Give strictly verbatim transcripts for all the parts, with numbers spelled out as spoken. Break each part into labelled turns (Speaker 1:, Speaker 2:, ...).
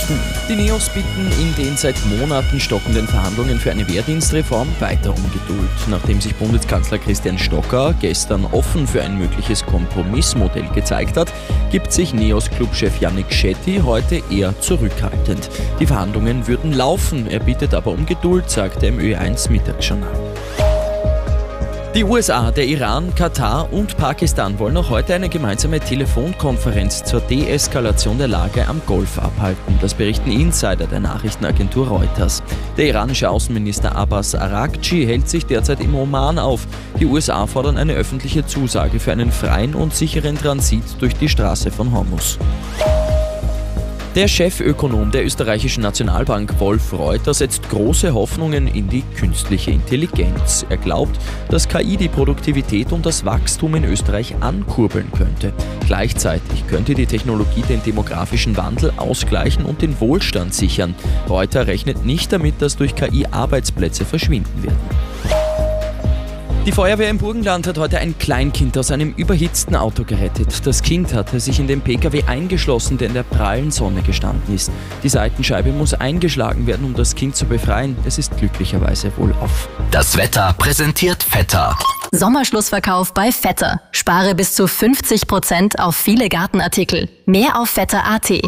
Speaker 1: Die Neos bitten in den seit Monaten stockenden Verhandlungen für eine Wehrdienstreform weiter um Geduld. Nachdem sich Bundeskanzler Christian Stocker gestern offen für ein mögliches Kompromissmodell gezeigt hat, gibt sich Neos-Clubchef Yannick Shetty heute eher zurückhaltend. Die Verhandlungen würden laufen, er bittet aber um Geduld, sagte er im Ö eins Mittagsjournal. Die U S A, der Iran, Katar und Pakistan wollen noch heute eine gemeinsame Telefonkonferenz zur Deeskalation der Lage am Golf abhalten. Das berichten Insider der Nachrichtenagentur Reuters. Der iranische Außenminister Abbas Araghchi hält sich derzeit im Oman auf. Die U S A fordern eine öffentliche Zusage für einen freien und sicheren Transit durch die Straße von Hormuz. Der Chefökonom der österreichischen Nationalbank Wolf Reuter setzt große Hoffnungen in die künstliche Intelligenz. Er glaubt, dass K I die Produktivität und das Wachstum in Österreich ankurbeln könnte. Gleichzeitig könnte die Technologie den demografischen Wandel ausgleichen und den Wohlstand sichern. Reuter rechnet nicht damit, dass durch K I Arbeitsplätze verschwinden werden. Die Feuerwehr im Burgenland hat heute ein Kleinkind aus einem überhitzten Auto gerettet. Das Kind hatte sich in den P K W eingeschlossen, der in der prallen Sonne gestanden ist. Die Seitenscheibe muss eingeschlagen werden, um das Kind zu befreien. Es ist glücklicherweise wohlauf.
Speaker 2: Das Wetter präsentiert Vetter.
Speaker 3: Sommerschlussverkauf bei Vetter. Spare bis zu fünfzig Prozent auf viele Gartenartikel. Mehr auf vetter punkt a t.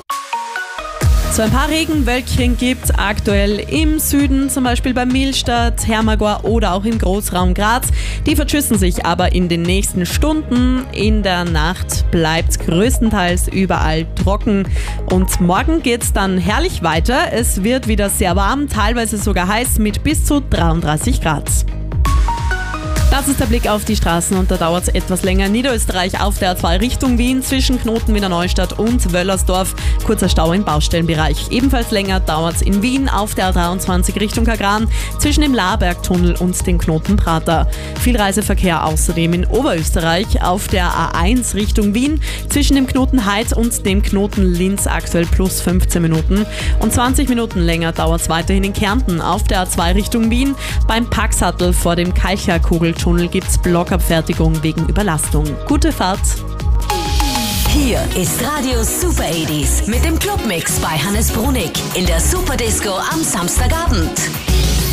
Speaker 4: So ein paar Regenwölkchen gibt es aktuell im Süden, zum Beispiel bei Millstatt, Hermagor oder auch im Großraum Graz. Die verschüssen sich aber in den nächsten Stunden. In der Nacht bleibt es größtenteils überall trocken. Und morgen geht es dann herrlich weiter. Es wird wieder sehr warm, teilweise sogar heiß mit bis zu dreiunddreißig Grad. Das ist der Blick auf die Straßen und da dauert es etwas länger. Niederösterreich auf der A zwei Richtung Wien zwischen Knoten Wiener Neustadt und Wöllersdorf. Kurzer Stau im Baustellenbereich. Ebenfalls länger dauert es in Wien auf der A dreiundzwanzig Richtung Kagran zwischen dem Laarbergtunnel und dem Knoten Prater. Viel Reiseverkehr außerdem in Oberösterreich auf der A eins Richtung Wien zwischen dem Knoten Heid und dem Knoten Linz aktuell plus fünfzehn Minuten. Und zwanzig Minuten länger dauert es weiterhin in Kärnten auf der A zwei Richtung Wien. Beim Paxhattel vor dem Kalcher-Kugeltunnel gibt es Blockabfertigung wegen Überlastung. Gute Fahrt!
Speaker 5: Hier ist Radio Super achtziger mit dem Clubmix bei Hannes Brunig in der Superdisco am Samstagabend.